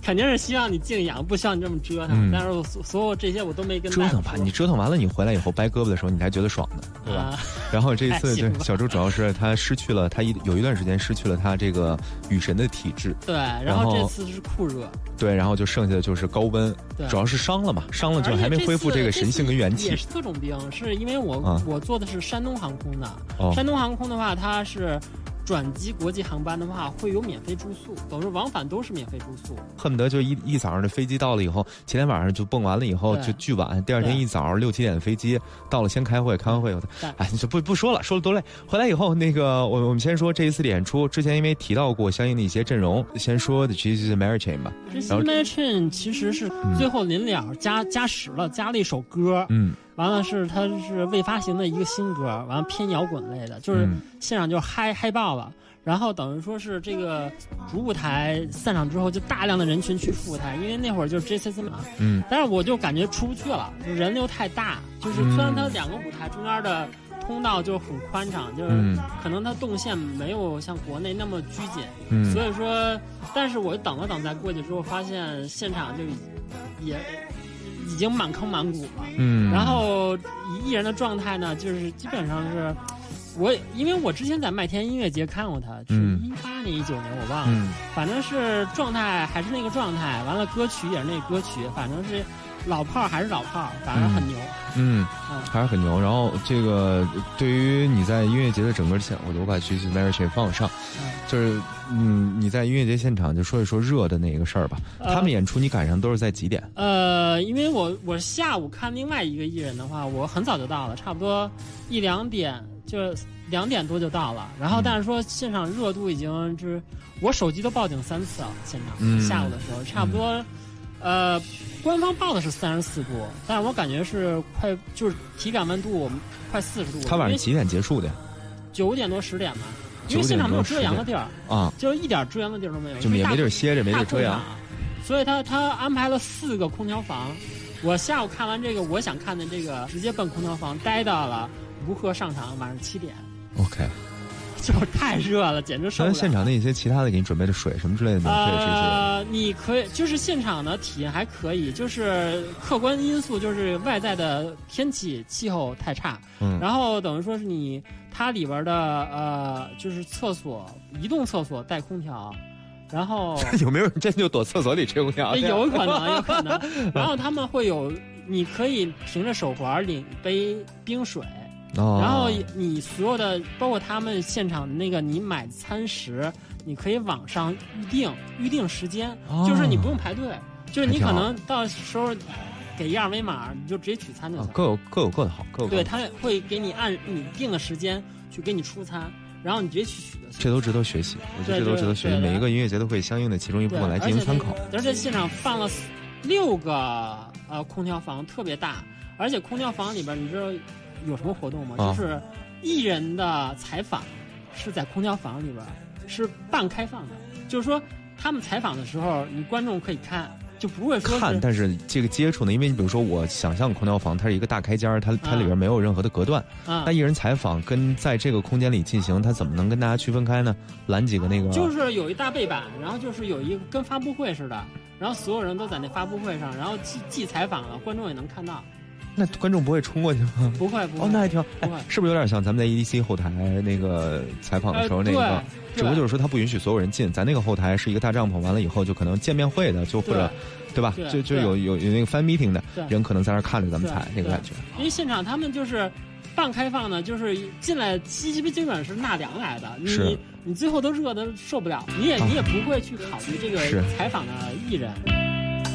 肯定是希望你静养，不希望你这么折腾。但是所有这些我都没跟折腾吧，你折腾完了，你回来以后掰胳膊的时候，你还觉得爽呢，对吧？然后这一次，对小周主要是他失去了，他有一段时间失去了他这个雨神的体质。 对，然后这次是酷热。 对，然后就剩下的就是高温，主要是伤了嘛，伤了就还没恢复这个神性跟元气。 也是特种兵，是因为我坐的是山东航空的，山东航空的话，它是转机国际航班的话会有免费住宿，等于往返都是免费住宿， 恨不得就一早上的飞机到了以后，前天晚上就蹦完了以后就巨晚，第二天一早6、7点的飞机到了，先开会，开完会哎，你就不说了，说了多累。回来以后那个我们先说这一次的演出，之前因为提到过相应的一些阵容，先说的其实是 Mary Chain 吧。 这 Mary Chain 其实是最后临了加时了，加了一首歌，完了它是未发行的一个新歌，完了偏摇滚类的，就是现场就嗨爆了。然后等于说是这个主舞台散场之后，就大量的人群去副舞台，因为那会儿就是 JCC 嘛，但是我就感觉出不去了，就人流太大，就是虽然它2个舞台中间的通道就很宽敞，就是可能它动线没有像国内那么拘谨，所以说，但是我等了等再过去之后，发现现场就也已经满坑满谷了，然后艺人的状态呢，就是基本上是。因为我之前在麦田音乐节看过他，是18年、19年我忘了，反正是状态还是那个状态，完了歌曲也是那个歌曲，反正是老炮还是老炮，反正很牛， 还是很牛。然后这个对于你在音乐节的整个我把其实 Mary Chain 放上，就是你在音乐节现场就说一说热的那个事儿吧。他们演出你赶上都是在几点？ 因为我下午看另外一个艺人的话，我很早就到了，差不多1、2点。就2点多就到了，然后但是说现场热度已经就是我手机都报警3次了，现场下午的时候差不多，官方报的是34度，但是我感觉是就是体感温度快40度。 他晚上几点结束的 ？9点多10点吧，因为现场没有遮阳的地儿啊， 就是一点遮阳的地儿都没有， 就也没地儿歇着，没地儿遮阳， 所以他安排了4个空调房。我下午看完这个，我想看的这个，直接奔空调房待到了。如何上场？晚上7点。 OK， 就太热了，简直受不了。 现场的一些其他的给你准备的水什么之类的， 你可以就是现场的体验还可以，就是客观因素就是外在的天气气候太差，然后等于说是它里边的就是厕所移动厕所带空调。然后有没有人真就躲厕所里吹空调？ 有可能。然后他们会有，你可以凭着手环领杯冰水。然后你所有的，包括他们现场的那个，你买餐食，你可以网上预定时间，就是你不用排队，就是你可能到时候给一2维码，你就直接取餐就行。 各有各的好， 对，他会给你按你定的时间去给你出餐，然后你直接去取的。 这都值得学习，我觉得这都值得学习。每一个音乐节都会相应的其中一部分来进行参考。 而且现场放了6个空调房，特别大，而且空调房里边你知道有什么活动吗？就是艺人的采访是在空调房里边，是半开放的，就是说他们采访的时候，你观众可以看，就不会说看，但是这个接触呢，因为你比如说我想象空调房它是一个大开间，它里边没有任何的隔断，那艺人采访跟在这个空间里进行，他怎么能跟大家区分开呢？拦几个那个， 就是有一大背板，然后就是有一个跟发布会似的，然后所有人都在那发布会上，然后既采访了，观众也能看到。 那观众不会冲过去吗？ 不会。 哦，那还挺好。是不是有点像咱们在 EDC 后台那个采访的时候那个？只不过就是说他不允许所有人进，咱那个后台是一个大帐篷，完了以后就可能见面会的，就或者对吧？就有那个 fan meeting 的人可能在那看着咱们采那个感觉。 因为现场他们就是半开放的，就是进来基本是纳凉来的，你最后都热的受不了，你也不会去考虑这个采访的艺人。